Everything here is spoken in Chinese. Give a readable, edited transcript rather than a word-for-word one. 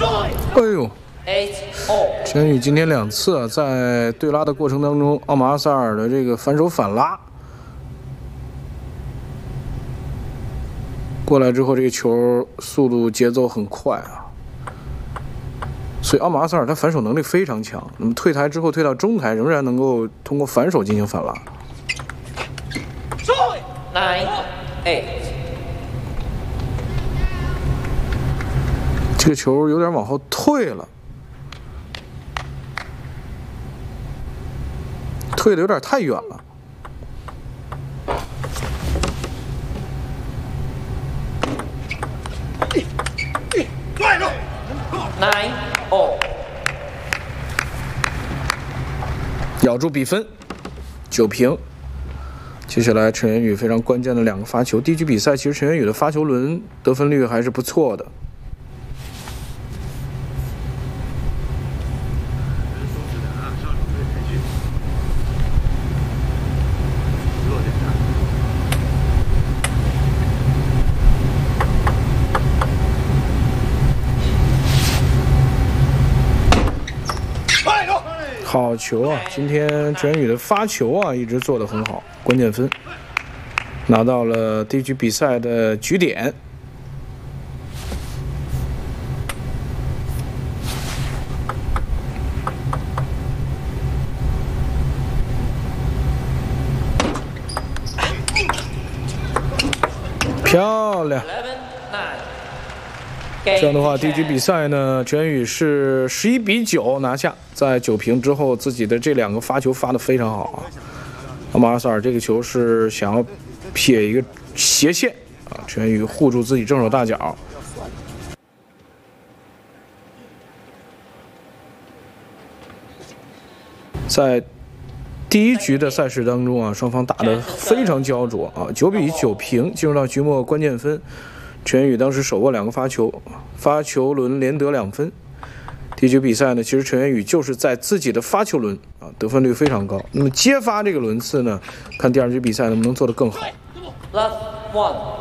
哎呦！陈宇今天2次啊，在对拉的过程当中，奥马萨尔的这个反手反拉过来之后，这个球速度节奏很快啊，所以奥马萨尔他反手能力非常强。那么退台之后退到中台，仍然能够通过反手进行反拉。 9, 8。 这个球有点往后退了，退的有点太远了。 9-all， 咬住比分，9平。接下来陈元宇非常关键的2个发球。第一局比赛其实陈元宇的发球轮得分率还是不错的。好球啊！今天陈元宇的发球啊一直做得很好，关键分拿到了第一局比赛的局点。漂亮！这样的话，第一局比赛呢，陈元宇是11比9拿下。在9平之后，自己的这2个发球发得非常好啊。奥马萨尔这个球是想要撇一个斜线啊，陈元宇护住自己正手大脚。在第一局的赛事当中啊，双方打得非常焦灼啊，9比9平，进入到局末关键分。陈元宇当时手握2个发球，发球轮连得2分。第一局比赛呢，其实陈元宇就是在自己的发球轮啊，得分率非常高。那么接发这个轮次呢，看第2局比赛能不能做得更好。 Last one.